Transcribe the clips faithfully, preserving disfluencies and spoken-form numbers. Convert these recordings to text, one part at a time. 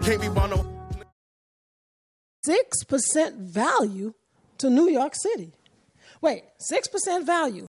Can't be bought no. six percent value to New York City. Wait, six percent value.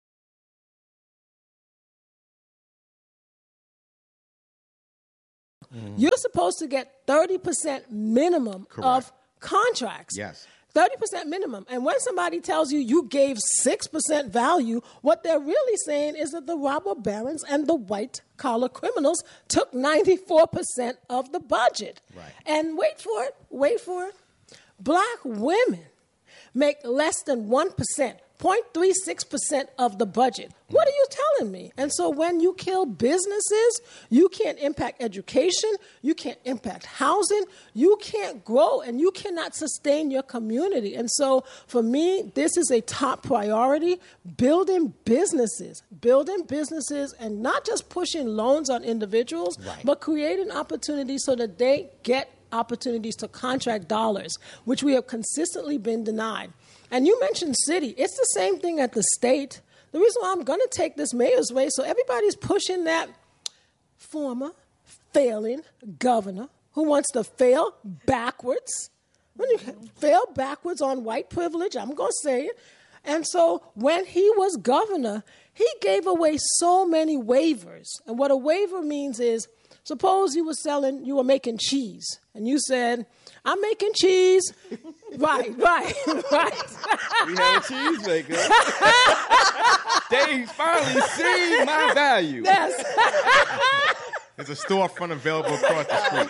Mm. You're supposed to get thirty percent minimum Correct. Of contracts. Yes. thirty percent minimum. And when somebody tells you you gave six percent value, what they're really saying is that the robber barons and the white-collar criminals took ninety-four percent of the budget. Right. And wait for it, wait for it. Black women make less than one percent, zero point three six percent of the budget. What are you telling me? And so when you kill businesses, you can't impact education, you can't impact housing, you can't grow, and you cannot sustain your community. And so for me, this is a top priority, building businesses, building businesses and not just pushing loans on individuals, right. but creating opportunities so that they get opportunities to contract dollars, which we have consistently been denied. And you mentioned city. It's the same thing at the state. The reason why I'm going to take this mayor's race, so everybody's pushing that former failing governor who wants to fail backwards. When you fail backwards on white privilege, I'm going to say it. And so when he was governor, he gave away so many waivers. And what a waiver means is, suppose you were selling, you were making cheese, and you said, I'm making cheese. Right, right, right. We had a cheesemaker. They finally see my value. Yes. There's a storefront available across the street.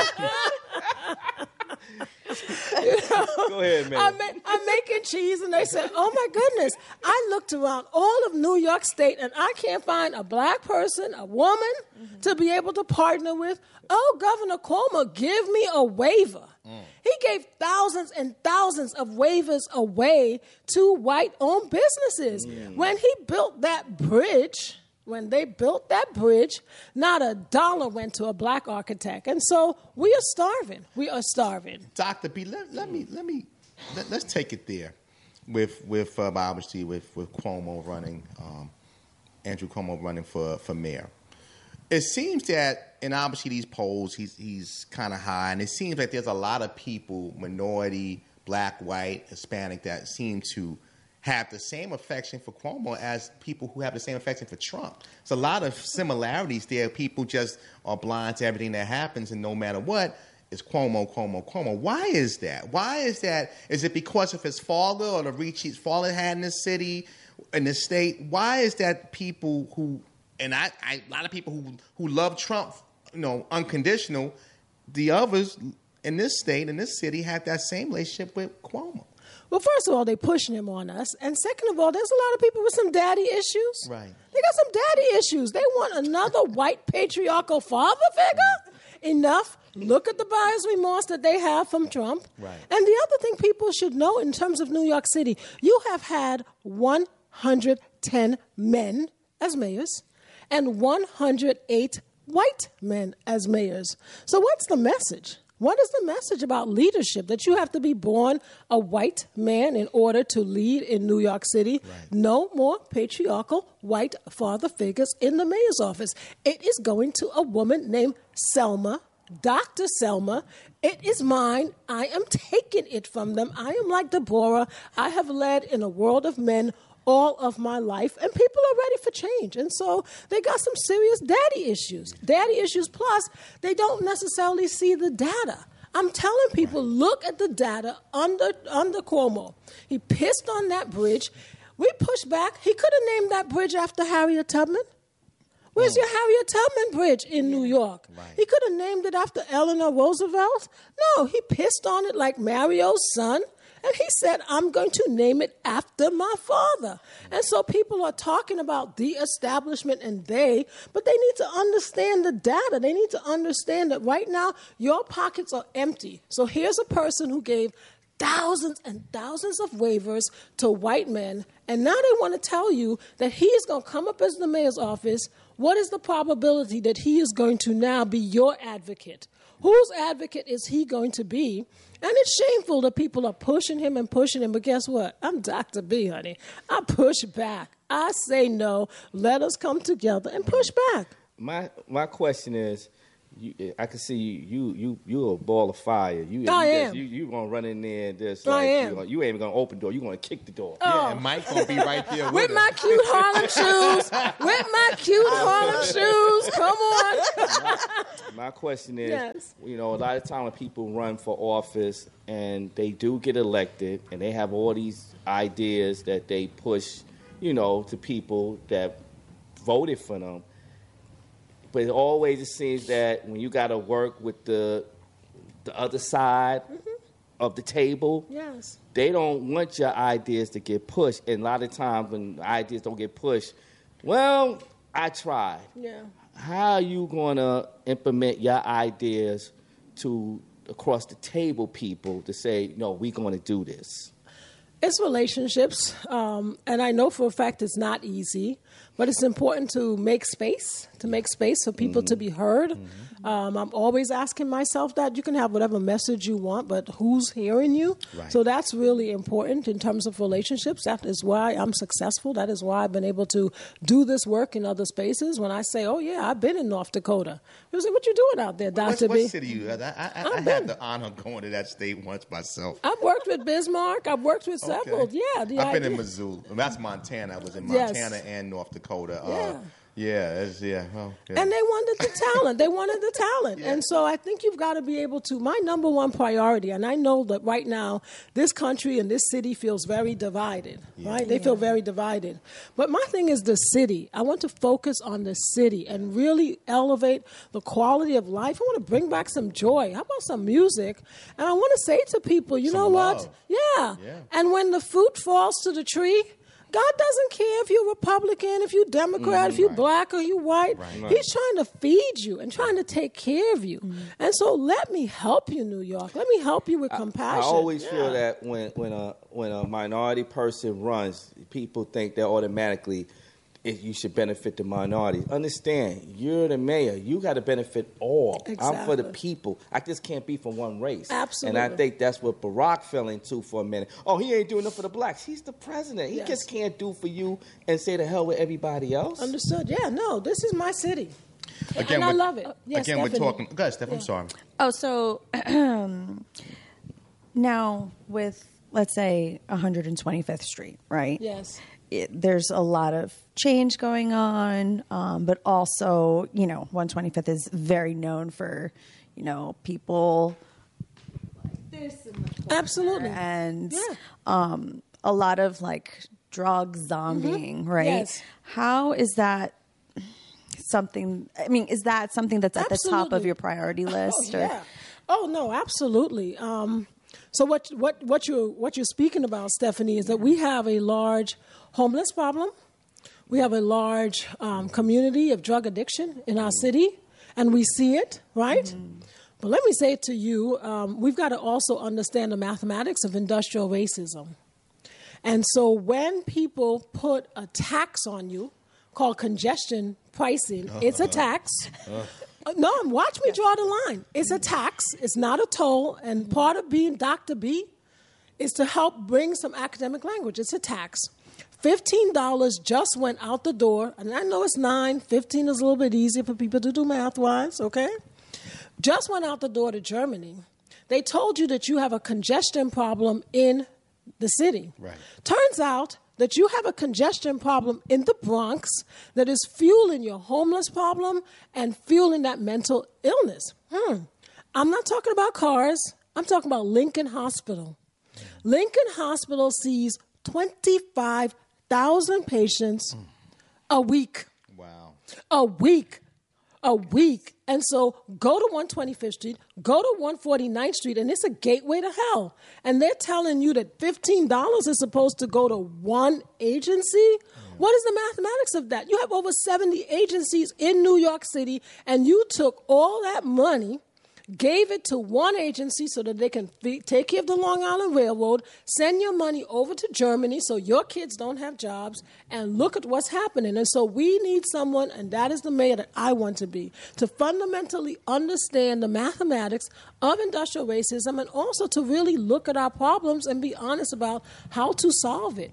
You know, Go ahead, man. I'm, ma- I'm making cheese, and they said, oh, my goodness. I looked around all of New York State, and I can't find a black person, a woman, mm-hmm. to be able to partner with. Oh, Governor Cuomo, give me a waiver. Mm. He gave thousands and thousands of waivers away to white-owned businesses. Mm. When he built that bridge... When they built that bridge, not a dollar went to a black architect. And so we are starving. We are starving. Doctor B, let, let me, let me, let, let's take it there with, with uh, obviously, with, with Cuomo running, um, Andrew Cuomo running for, for mayor. It seems that, and obviously these polls, he's, he's kind of high, and it seems like there's a lot of people, minority, black, white, Hispanic, that seem to have the same affection for Cuomo as people who have the same affection for Trump. There's a lot of similarities there. People just are blind to everything that happens, and no matter what, it's Cuomo, Cuomo, Cuomo. Why is that? Why is that? Is it because of his father or the reach his father had in the city, in the state? Why is that people who, and I, I a lot of people who, who love Trump, you know, unconditional, the others in this state, in this city, have that same relationship with Cuomo? Well, first of all, they're pushing him on us. And second of all, there's a lot of people with some daddy issues. Right. They got some daddy issues. They want another white patriarchal father figure. Enough. Look at the buyer's remorse that they have from Trump. Right. And the other thing people should know in terms of New York City, you have had one hundred ten men as mayors and one hundred eight white men as mayors. So what's the message? What is the message about leadership? That you have to be born a white man in order to lead in New York City? Right. No more patriarchal white father figures in the mayor's office. It is going to a woman named Selma, Doctor Selma. It is mine. I am taking it from them. I am like Deborah. I have led in a world of men all of my life, and people are ready for change. And so they got some serious daddy issues. Daddy issues, plus they don't necessarily see the data. I'm telling people, look at the data under, under Cuomo. He pissed on that bridge. We pushed back. He could have named that bridge after Harriet Tubman. Where's your Harriet Tubman Bridge in New York? Right. He could have named it after Eleanor Roosevelt. No, he pissed on it like Mario's son. And he said, I'm going to name it after my father. And so people are talking about the establishment and they, but they need to understand the data. They need to understand that right now your pockets are empty. So here's a person who gave thousands and thousands of waivers to white men, and now they want to tell you that he is going to come up as the mayor's office. What is the probability that he is going to now be your advocate? Whose advocate is he going to be? And it's shameful that people are pushing him and pushing him. But guess what? I'm Doctor B, honey. I push back. I say no. Let us come together and push back. My my question is, You, I can see you. You you you a ball of fire. You, I you am. Just, you you gonna run in there and just I like am. You, gonna, you ain't even gonna open the door. You gonna kick the door. Oh. Yeah, and Mike gonna be right there with, With us. my cute Harlem shoes. With my cute Harlem shoes. Come on. My question is, Yes. you know, a lot of time when people run for office and they do get elected and they have all these ideas that they push, you know, to people that voted for them. But it always it seems that when you got to work with the the other side mm-hmm. of the table, Yes. they don't want your ideas to get pushed. And a lot of times when ideas don't get pushed, well, I tried. Yeah. How are you going to implement your ideas to across the table people to say, no, we're going to do this? It's relationships, um, and I know for a fact it's not easy, but it's important to make space, to make space for people mm-hmm. to be heard. Mm-hmm. Um, I'm always asking myself that. You can have whatever message you want, but who's hearing you? Right. So that's really important in terms of relationships. That is why I'm successful. That is why I've been able to do this work in other spaces. When I say, oh, yeah, I've been in North Dakota. People say, what you doing out there, Doctor What, B? what city you? I, I, I, I been. had the honor of going to that state once myself. I've worked with Bismarck. I've worked with several. Okay. Yeah, the I've been idea. in Missoula. That's Montana. I was in Yes. Montana and North Dakota. Yeah. Uh, yeah, it's, yeah. Oh, yeah. And they wanted the talent. They wanted the talent. Yeah. And so I think you've got to be able to, my number one priority, and I know that right now this country and this city feels very divided, Yeah. right? They Yeah. feel very divided. But my thing is the city. I want to focus on the city and really elevate the quality of life. I want to bring back some joy. How about some music? And I want to say to people, you Some know what? love. Yeah. Yeah. And when the fruit falls to the tree, God doesn't care if you're Republican, if you're Democrat, Mm, if you're right. black or you white. Right. He's trying to feed you and trying to take care of you. And so let me help you, New York. Let me help you with compassion. I always Yeah. feel that when, when a when a minority person runs, people think that automatically it, you should benefit the minorities. Understand, you're the mayor. You got to benefit all. I'm for the Exactly. people. I just can't be for one race. Absolutely. And I think that's what Barack fell into for a minute. Oh, he ain't doing enough for the blacks. He's the president. He Yes. just can't do for you and say the hell with everybody else. Understood. Yeah, no, this is my city. Again, and I we're- love it. Yes, Again, we're Stephanie. talking. Go ahead, Steph. I'm Yeah. sorry. Oh, so now with, let's say, one hundred twenty-fifth Street, right? Yes. It, there's a lot of change going on, um, but also, you know, one hundred twenty-fifth is very known for, you know, people like this in the corner Absolutely. and Yeah. um, a lot of like drug zombieing, right? Yes. How is that something? I mean, is that something that's at the top of Absolutely. your priority list? Oh, or- yeah. Oh no, absolutely. Um, so what what what you what you're speaking about, Stephanie, is that we have a large homeless problem. We have a large um, community of drug addiction in our city, and we see it, right? Mm-hmm. But let me say to you, um, we've got to also understand the mathematics of industrial racism. And so when people put a tax on you called congestion pricing, uh, it's a tax. Uh, no, watch me draw the line. It's a tax. It's not a toll. And part of being Doctor B is to help bring some academic language. It's a tax. fifteen dollars just went out the door. And I know it's nine. fifteen is a little bit easier for people to do math-wise, okay? Just went out the door to Germany. They told you that you have a congestion problem in the city. Right. Turns out that you have a congestion problem in the Bronx that is fueling your homeless problem and fueling that mental illness. Hmm. I'm not talking about cars. I'm talking about Lincoln Hospital. Lincoln Hospital sees twenty-five thousand patients mm. a week. Wow. A week. A week. And so go to one hundred twenty-fifth Street, go to one hundred forty-ninth Street, and it's a gateway to hell. And they're telling you that fifteen dollars is supposed to go to one agency? Mm. What is the mathematics of that? You have over seventy agencies in New York City, and you took all that money, gave it to one agency so that they can fe- take care of the Long Island Railroad, send your money over to Germany so your kids don't have jobs, and look at what's happening. And so we need someone, and that is the mayor that I want to be, to fundamentally understand the mathematics of industrial racism and also to really look at our problems and be honest about how to solve it.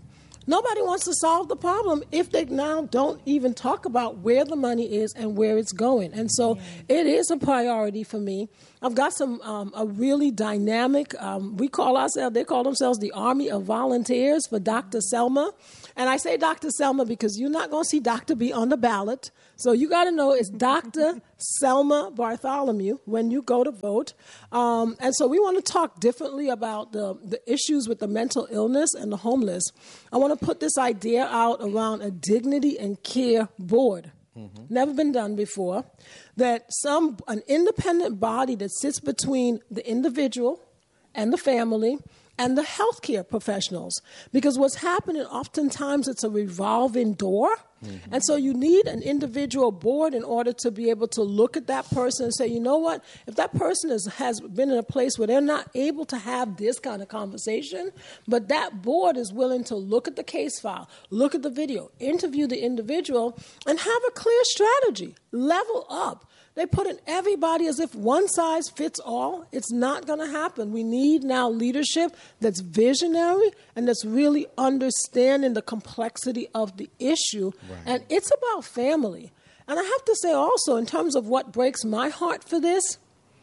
Nobody wants to solve the problem if they now don't even talk about where the money is and where it's going. And so it is a priority for me. I've got some um, a really dynamic, um, we call ourselves, they call themselves the Army of Volunteers for Doctor Selma. And I say Doctor Selma because you're not going to see Doctor B on the ballot. So you got to know it's Doctor Selma Bartholomew when you go to vote. Um, and so we want to talk differently about the, the issues with the mental illness and the homeless. I want to put this idea out around a dignity and care board. Mm-hmm. Never been done before. That some an independent body that sits between the individual and the family and the healthcare professionals. Because what's happening, oftentimes it's a revolving door. Mm-hmm. And so you need an individual board in order to be able to look at that person and say, you know what, if that person is, has been in a place where they're not able to have this kind of conversation, but that board is willing to look at the case file, look at the video, interview the individual, and have a clear strategy, level up. They put in everybody as if one size fits all. It's not going to happen. We need now leadership that's visionary and that's really understanding the complexity of the issue. Right. And it's about family. And I have to say also, in terms of what breaks my heart for this,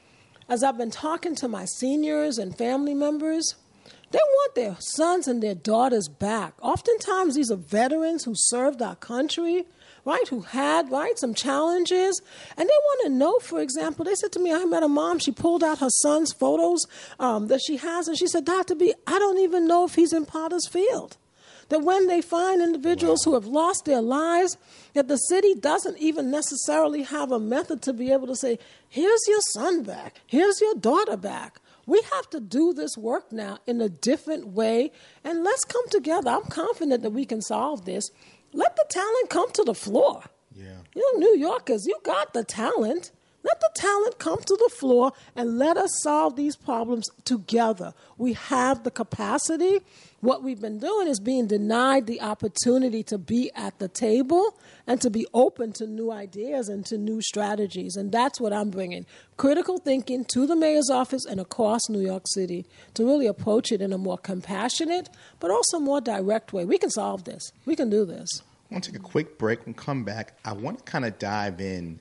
as I've been talking to my seniors and family members, they want their sons and their daughters back. Oftentimes, these are veterans who served our country, right, who had, right, some challenges. And they want to know, for example, they said to me, I met a mom, she pulled out her son's photos um, that she has, and she said, Doctor B, I don't even know if he's in Potter's Field. That when they find individuals wow. who have lost their lives, that the city doesn't even necessarily have a method to be able to say, here's your son back, here's your daughter back. We have to do this work now in a different way, and let's come together. I'm confident that we can solve this. Let the talent come to the floor. Yeah. You know, New Yorkers, you got the talent. Let the talent come to the floor and let us solve these problems together. We have the capacity. What we've been doing is being denied the opportunity to be at the table and to be open to new ideas and to new strategies. And that's what I'm bringing. Critical thinking to the mayor's office and across New York City to really approach it in a more compassionate but also more direct way. We can solve this. We can do this. I want to take a quick break and come back. I want to kind of dive in.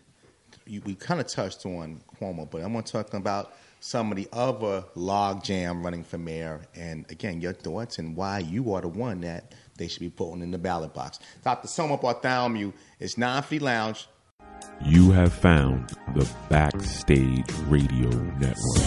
We kind of touched on Cuomo, but I'm going to talk about some of the other logjam running for mayor, and again, your thoughts and why you are the one that they should be putting in the ballot box. Doctor Selma Bartholomew is nine fifty Lounge. You have found the Backstage Radio Network.